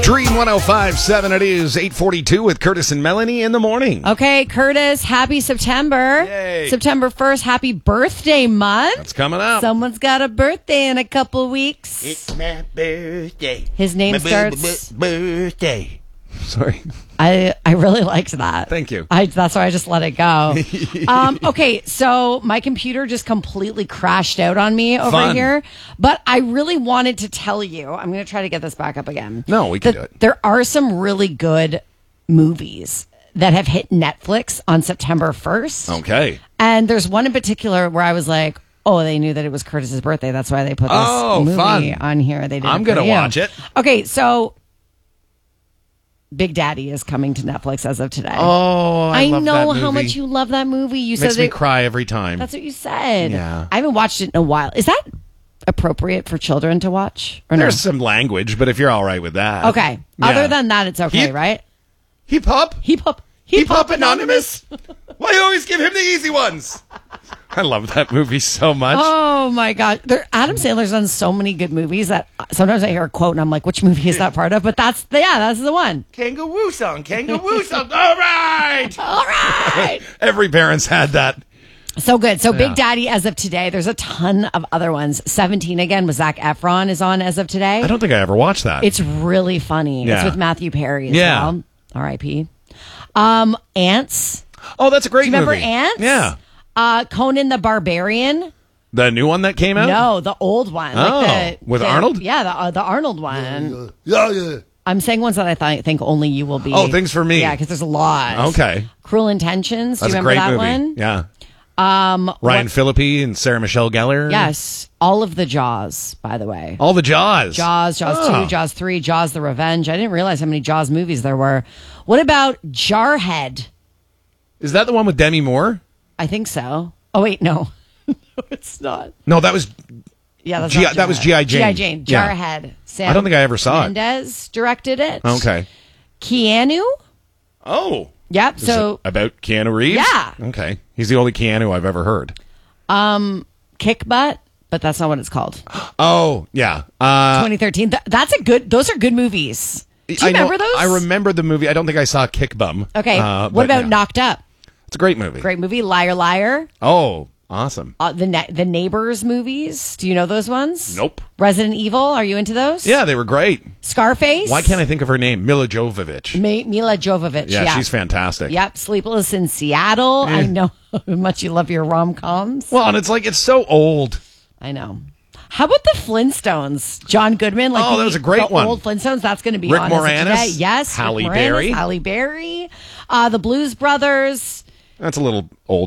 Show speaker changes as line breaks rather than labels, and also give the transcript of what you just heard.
Dream 105.7. It is 8:42 with Curtis and Melanie in the morning.
Okay, Curtis, happy September.
Yay.
September 1st, happy birthday month.
That's coming up.
Someone's got a birthday in a couple weeks.
It's my birthday.
His name starts...
Birthday.
Sorry.
I really liked that.
Thank you.
That's why I just let it go. Okay, so my computer just completely crashed out on me over here. But I really wanted to tell you, I'm going to try to get this back up again.
No, we can do it.
There are some really good movies that have hit Netflix on September 1st.
Okay.
And there's one in particular where I was like, oh, they knew that it was Curtis's birthday. That's why they put this movie on here. They did.
I'm going to watch it.
Okay, so Big Daddy is coming to Netflix as of today.
Oh, I love that
know
movie.
how much you love that movie. You
Makes
said
me cry every time.
That's what you said.
Yeah.
I haven't watched it in a while. Is that appropriate for children to watch? Or
There's
no?
some language, but if you're all right with that.
Okay.
Yeah.
Other than that, it's okay,
Heap-
right?
Heap Hop?
Heap Hop.
Heap Hop Anonymous? Why you always give him the easy ones? I love that movie so much.
Oh my God. Adam Sandler's done so many good movies that sometimes I hear a quote and I'm like, which movie is that part of? But that's the one.
Kangaroo song. Kangaroo song. All right.
All right.
Every parent's had that.
So good. So Big Daddy as of today. There's a ton of other ones. 17 again with Zac Efron is on as of today.
I don't think I ever watched that.
It's really funny.
Yeah.
It's with Matthew Perry as
Yeah.
well. R.I.P. Ants.
Oh, that's a great
Do you remember
movie.
Ants?
Yeah.
Conan the Barbarian.
The new one that came out?
No, the old one.
Oh, with Arnold?
Yeah, the Arnold one.
Yeah.
I'm saying ones that I think only you will be.
Oh, Things for Me.
Yeah, because there's a lot.
Okay.
Cruel Intentions.
That's
Do
a
you
great
remember that
movie.
one?
Yeah. Ryan Phillippe and Sarah Michelle Gellar.
Yes. All of the Jaws, by the way.
All the Jaws.
Jaws
Oh.
2, Jaws 3, Jaws the Revenge. I didn't realize how many Jaws movies there were. What about Jarhead?
Is that the one with Demi Moore?
I think so. Oh, wait, no. No, it's not.
No, that was...
Yeah, that's
G-
not
that was
Jarhead.
G.I. Jane.
G.I. Jane.
Yeah.
Jarhead. Sam
I don't think I ever saw it.
Mendes directed it.
Okay.
Keanu?
Oh.
Yep.
Is
So
it about Keanu Reeves?
Yeah.
Okay. He's the only Keanu I've ever heard.
Kick Butt, but that's not what it's called.
Oh, yeah.
2013. That's a good. Those are good movies. Do you remember those?
I remember the movie. I don't think I saw Kick Bum.
Okay.
But
What about
yeah.
Knocked Up?
It's a great movie.
Great movie. Liar Liar.
Oh, awesome.
The Neighbors movies. Do you know those ones?
Nope.
Resident Evil. Are you into those?
Yeah, they were great.
Scarface.
Why can't I think of her name? Mila Jovovich.
Mila Jovovich.
Yeah,
Yeah,
she's fantastic.
Yep. Sleepless in Seattle. I know how much you love your rom-coms.
Well, and it's so old.
I know. How about the Flintstones? John Goodman. Like
that was a great
the
one.
Old Flintstones. That's going to be
Rick
on as of
Moranis?
today. Yes.
Halle
Rick Moranis,
Berry?
Halle Berry. The Blues Brothers.
That's a little old